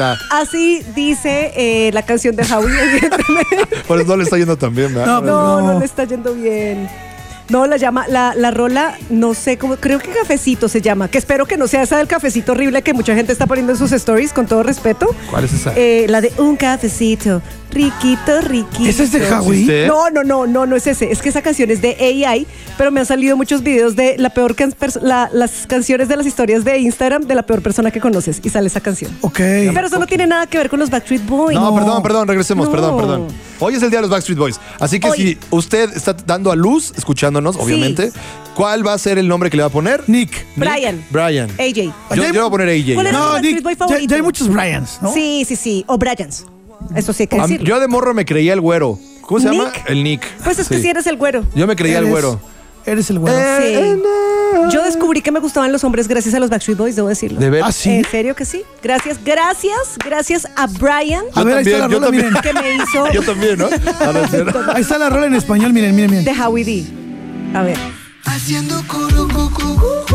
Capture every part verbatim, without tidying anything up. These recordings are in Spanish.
Así dice eh, la canción de Howie, evidentemente. Por eso no le está yendo tan bien, ¿verdad? No, no, no le está yendo bien. No, la llama, la, la rola, no sé cómo, creo que Cafecito se llama, que espero que no sea esa del cafecito horrible que mucha gente está poniendo en sus stories, con todo respeto. ¿Cuál es esa? Eh, la de Un Cafecito, riquito, riquito. ¿Ese es de Howie? ¿Sí? No, no, no, no, no es ese. Es que esa canción es de A I, pero me han salido muchos videos de la peor can la, las canciones de las historias de Instagram de la peor persona que conoces y sale esa canción. Ok. No, pero eso no tiene nada que ver con los Backstreet Boys. No, no, perdón, perdón, regresemos, No. perdón, perdón. Hoy es el día de los Backstreet Boys. Así que Hoy. si usted está dando a luz, escuchándonos, obviamente, Sí. ¿cuál va a ser el nombre que le va a poner? Nick. Brian. Brian. A J. Yo, yo le voy a poner A J. ¿Cuál era ¿no? tu No, Backstreet Nick. Boy Ya, favorito? ya hay muchos Bryans, ¿no? Sí, sí, sí. O Bryans. Eso sí hay que A mí- decirlo. Yo de morro me creía el güero. ¿Cómo se llama? ¿Nick? El Nick. Pues es que Sí. si eres el güero. Yo me creía el Eres- güero. Eres el bueno. Eh, Sí. Yo descubrí que me gustaban los hombres gracias a los Backstreet Boys, debo decirlo. ¿De ver? ¿Ah, sí? ¿En serio que sí? Gracias, gracias, gracias a Brian A ver, ahí está la yo rola, también. miren. que me hizo Yo también, ¿no? A ver, ¿sí? Ahí está la rola en español, miren, miren, miren. de Howie D. A ver. Haciendo coro, cu, cu, cu,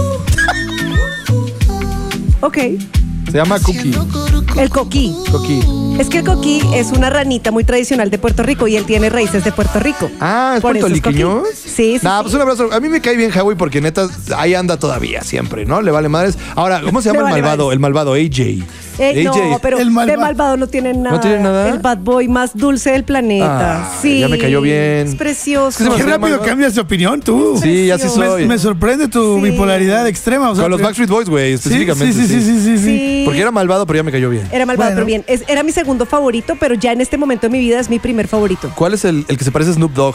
Ok. Se llama Cookie. El coquí. Cookie. Es que el coquí es una ranita muy tradicional de Puerto Rico y él tiene raíces de Puerto Rico. Ah, ¿es Por eso es puertorriqueño? coquí. Sí, sí, Nah, sí. pues un abrazo. A mí me cae bien Howie porque neta ahí anda todavía siempre, ¿no? Le vale madres. Ahora, ¿cómo se llama Le el vale malvado? madres. El malvado A J. Eh, A J. no, pero El de malva- malvado no tiene nada. tiene nada? El bad boy más dulce del planeta. Ah, sí. ya me cayó bien. Es precioso. Es que se me Qué hace rápido malvado. cambias de opinión, tú. Sí, así Precioso. soy. Me, me sorprende tu Sí. bipolaridad extrema. O sea, Con los que- Backstreet Boys, güey, Sí, específicamente. Sí, sí, sí, sí, sí, sí. Sí. Porque era malvado, pero ya me cayó bien. Era malvado, Bueno. pero bien. Es- era mi segundo favorito, pero ya en este momento de mi vida es mi primer favorito. ¿Cuál es el, el que se parece a Snoop Dogg?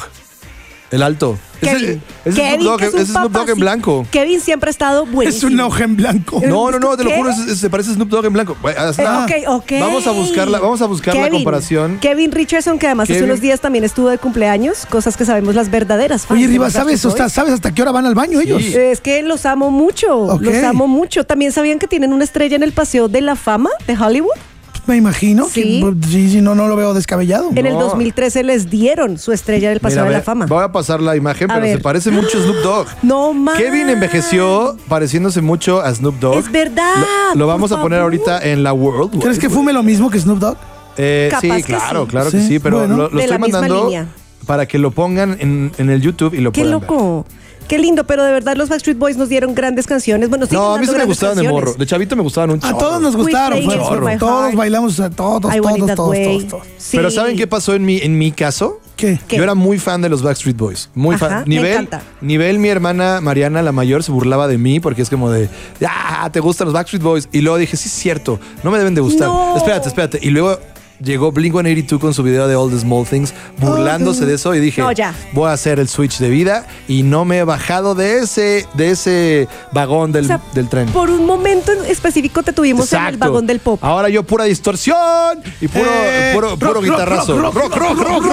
El alto. Kevin. Ese, ese es Kevin, Snoop Dogg, que es un ese es Snoop Dogg en papacito. blanco. Kevin siempre ha estado Es buenísimo. un hoja en blanco. No, no, no, te lo ¿Qué? juro, ese- ese se parece a Snoop Dogg en blanco. Bueno, Eh, ah, ok, ok. Vamos a buscarla, vamos a buscar la Kevin. comparación. Kevin Richardson, que además hace Kevin. unos días también estuvo de cumpleaños, cosas que sabemos las verdaderas fans Oye, de Rivas, los ¿sabes, Backstreet o sea, Boys. ¿sabes hasta qué hora van al baño ellos? Sí. Es que los amo mucho, Ok. los amo mucho. También sabían que tienen una estrella en el Paseo de la Fama de Hollywood. Me imagino. Sí. Que, sí, sí, no, no lo veo descabellado. En el No. dos mil trece les dieron su estrella del Paseo Mira, de ve, la Fama. Voy a pasar la imagen, A pero se ver. parece mucho a Snoop Dogg. No más. Kevin envejeció pareciéndose mucho a Snoop Dogg. Es verdad. Lo, lo por vamos a poner favor. ahorita en la World. ¿Crees que fume lo mismo que Snoop Dogg? Eh, Capaz sí, que claro, sí. claro que Sí, sí, pero bueno. lo, lo De estoy la misma mandando línea. para que lo pongan en, en el YouTube y lo Qué puedan ver. loco. Qué lindo, pero de verdad los Backstreet Boys nos dieron grandes canciones. Bueno, siguen No, a mí dando sí me grandes gustaban de canciones. morro. De chavito me gustaban un A chorro. todos nos gustaron. Quit Playing fue- With My todos Heart. bailamos, a todos, I Want It todos, That todos, Way. todos, todos. Sí. Pero ¿saben qué pasó en mi, en mi caso? ¿Qué? ¿Qué? Yo era muy fan de los Backstreet Boys. Muy Ajá, fan. me Nivel, encanta. nivel, mi hermana Mariana, la mayor, se burlaba de mí porque es como de, ah, te gustan los Backstreet Boys. Y luego dije, sí, es cierto, no me deben de gustar. No. Espérate, espérate. Y luego llegó Blink ciento ochenta y dos con su video de All the Small Things, burlándose de eso. Y dije, No, ya. voy a hacer el switch de vida. Y no me he bajado de ese, de ese vagón del, O sea, del tren. Por un momento en específico te tuvimos en el Exacto. vagón del pop. Ahora yo pura distorsión y puro, Eh, puro, rock, puro rock, guitarrazo. rock, rock, rock, rock,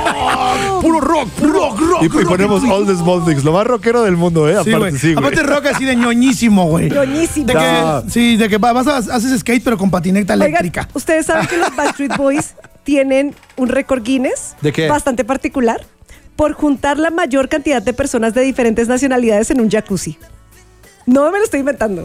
rock. Puro rock, puro rock. Y, y ponemos All the Small Things, lo más rockero del mundo, ¿eh? Sí, Aparte, güey. sí, güey. Aparte rock así de ñoñísimo, güey. Ñoñísimo. De que, No. sí, de que va- vas a, haces skate pero con patineta Oigan, eléctrica. ustedes saben que los Backstreet Boys tienen un récord Guinness ¿De qué? bastante particular por juntar la mayor cantidad de personas de diferentes nacionalidades en un jacuzzi. No me lo estoy inventando.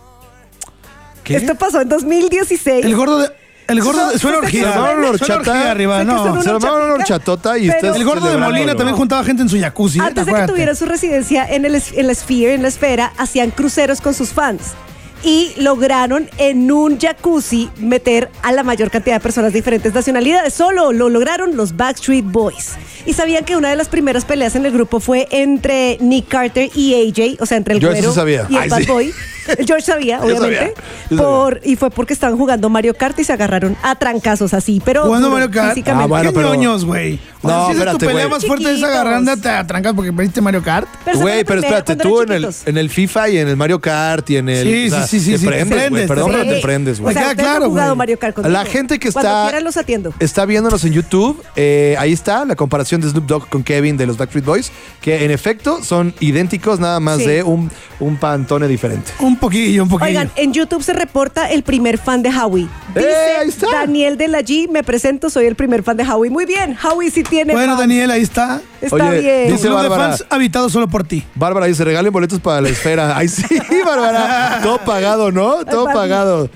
¿Qué? Esto pasó en dos mil dieciséis. El gordo de... El gordo de... Suena Se- orgía. se armaron una Suena horchata. orgía arriba, Sé que no. son Se armaron una horchatota y Pero- ustedes El gordo de celebrándolo. Molina también juntaba gente en su jacuzzi. ¿eh? Antes de que Acuérdate. tuviera su residencia en, el, es- en la Sphere, en la esfera, hacían cruceros con sus fans. Y lograron en un jacuzzi meter a la mayor cantidad de personas de diferentes nacionalidades. Solo lo lograron los Backstreet Boys. Y sabían que una de las primeras peleas en el grupo fue entre Nick Carter y A J, o sea, entre el Yo eso güero sí sabía. y el Ay, Bad sí. Boy. George sabía, Yo obviamente. sabía. Yo sabía. Por, y fue porque estaban jugando Mario Kart y se agarraron a trancazos así. Pero Jugando duro, Mario Kart. físicamente. Ah, bueno, Qué pero- ñoños, güey. O sea, No, si esa es espérate, tu pelea güey. más fuerte es Chiquitos. agarrando, te atrancas porque perdiste Mario Kart. Pero esa fue Güey, la pero primera, espérate, cuando tú eran en el, chiquitos. en el FIFA y en el Mario Kart y en el... Sí, o sea, sí, sí, sí, Te sí, te prendes, güey. prendes, Perdón, te pero te prendes. prendes, O güey. sea, Me queda ustedes no han claro, jugado güey. Mario Kart conmigo. La gente que Cuando está, quieran los atiendo. está viéndonos en YouTube, eh, ahí está la comparación de Snoop Dogg con Kevin de los Backstreet Boys, que en efecto son idénticos, nada más Sí. de un, un pantone diferente. Un poquillo, un poquillo. Oigan, en YouTube se reporta el primer fan de Howie. Dice ¡Eh, ahí está! Daniel de la G, me presento, soy el primer fan de Howie. Muy bien, Howie sí tiene bueno, fans. Daniel, ahí está. Está Oye, bien. Tu dice club de Bárbara. fans habitado solo por ti. Bárbara dice, regalen boletos para la esfera. Ay, sí, Bárbara. Todo pagado, ¿no? Todo Barbie. pagado.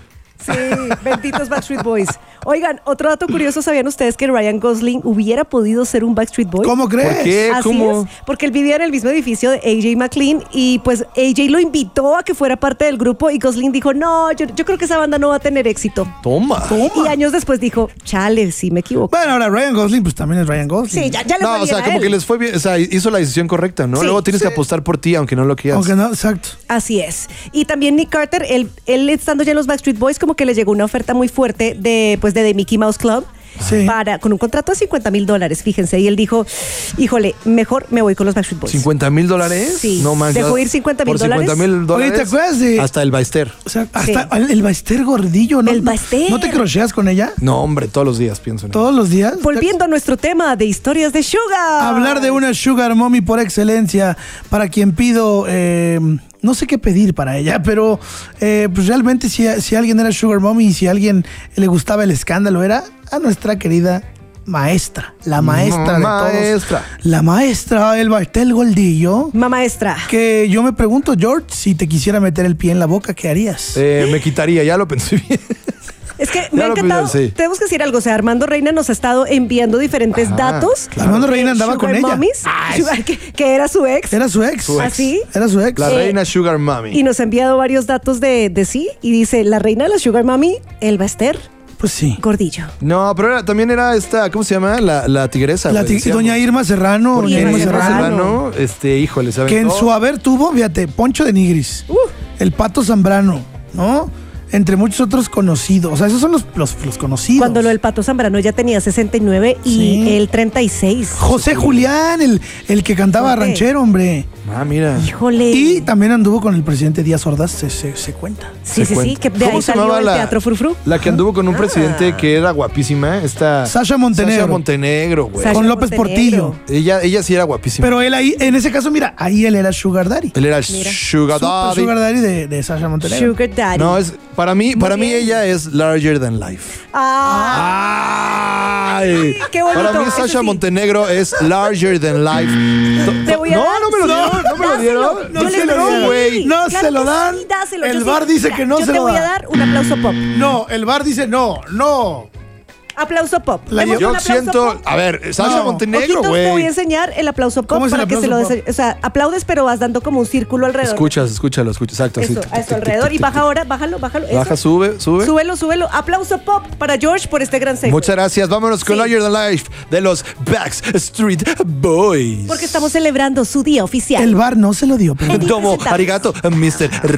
Sí, benditos Backstreet Boys. Oigan, otro dato curioso, ¿sabían ustedes que Ryan Gosling hubiera podido ser un Backstreet Boy? ¿Cómo crees? ¿Por qué? Así ¿Cómo? es, porque él vivía en el mismo edificio de A J McLean y pues A J lo invitó a que fuera parte del grupo y Gosling dijo, no, yo, yo creo que esa banda no va a tener éxito. Toma. Y años después dijo, chale, sí me equivoco. Bueno, ahora Ryan Gosling, pues también es Ryan Gosling. Sí, ya, ya le No, fue o bien sea, a como él. que les fue bien, o sea, hizo la decisión correcta, ¿no? Sí, Luego tienes sí. que apostar por ti, aunque no lo quieras. Aunque no, exacto. Así es. Y también Nick Carter, él, él estando ya en los Backstreet Boys, como que le llegó una oferta muy fuerte de, pues, de The Mickey Mouse Club. Sí. Para, con un contrato de cincuenta mil dólares, fíjense. Y él dijo, híjole, mejor me voy con los Backstreet Boys. ¿cincuenta mil dólares? Sí. No más. ¿Dejó ya- ir cincuenta mil por dólares? cincuenta mil dólares. Oye, ¿te acuerdas de- Hasta el Baester. O sea, hasta Sí. el, el Baester gordillo, ¿no? El Baester. ¿No te crocheas con ella? No, hombre, todos los días pienso en eso. Todos los días. Volviendo a nuestro tema de historias de Sugar. Hablar de una Sugar Mommy por excelencia, para quien pido, eh, no sé qué pedir para ella, pero eh, pues realmente si, si alguien era Sugar Mommy y si a alguien le gustaba el escándalo, era a nuestra querida maestra, la maestra de Maestra. todos. La maestra Elba Estel Goldillo. Mamá maestra. Que yo me pregunto, George, si te quisiera meter el pie en la boca, ¿qué harías? Eh, me quitaría, ya lo pensé bien. Es que me Ya ha lo encantado. pensé, sí. Tenemos que decir algo. O sea, Armando Reina nos ha estado enviando diferentes Ajá, datos. claro. Armando de Reina andaba Sugar con ella. Mommies, Sugar- que, que era su ex. Era su ex. Su ex. ¿Así? Era su ex. La Eh, reina Sugar Mommy. Y nos ha enviado varios datos de, de sí. Y dice, la reina de la Sugar Mommy, Elba Ester Pues sí. Gordillo. No, pero era- también era esta, ¿cómo se llama? La, la tigresa. La güey, ti- decíamos. doña Irma Serrano. Doña Irma Irma Serrano. Serrano, este, híjole, ¿saben? Que en todo? su haber tuvo, fíjate, Poncho de Nigris, Uh. el Pato Zambrano, ¿no? Entre muchos otros conocidos. O sea, esos son los, los, los conocidos. Cuando lo del Pato Zambrano ya tenía sesenta y nueve y Sí. él treinta y seis. José Julián, el, el que cantaba Jorge. ranchero, hombre. Ah, mira. Híjole. Y también anduvo con el presidente Díaz Ordaz, se, se, se cuenta. sí, Se sí, sí, cuenta. que de ¿Cómo ahí se salió llamaba el la- Teatro Frufru. La que anduvo con un Ah. presidente que era guapísima, esta Sasha Montenegro. Sasha Montenegro, güey. Sasha Con López Montenegro. Portillo. Ella, ella sí era guapísima. Pero él ahí, en ese caso, mira, ahí él era Sugar Daddy. Él era Mira. Sugar Super Daddy. Sugar Daddy de, de Sasha Montenegro. Sugar Daddy. No, es para mí, Muy para mí bien. ella es larger than life. Ah, Ay, qué bonito, para mí eso Sasha sí. Montenegro es larger than life. Te voy a no, dar- no me lo dieron, no me lo Dáselo. dieron. No Yo se les lo doy. dan, güey. No Claro se lo que dan. sí, dáselo. El Yo bar sí- dice mira, que no yo se te lo voy da. a dar un aplauso pop. No, el bar dice no, no. Aplauso pop. La Demos Yo un aplauso siento, pop. a ver, Sasha No. Montenegro, Ojitos, te voy a güey. enseñar el aplauso pop ¿Cómo es el para que se aplauso lo pop? des. O sea, aplaudes, pero vas dando como un círculo alrededor. Escuchas, escúchalo, escuchas, exacto. Eso, así. a eso alrededor. Y baja ahora, bájalo, bájalo. eso. Baja, sube, sube. Súbelo, súbelo. Aplauso pop para George por este gran segmento. Muchas gracias. Vámonos con Sí. Larger Than Life de los Backstreet Boys. Porque estamos celebrando su día oficial. El bar no se lo dio, pero Eddie Domo, presentamos. arigato, mister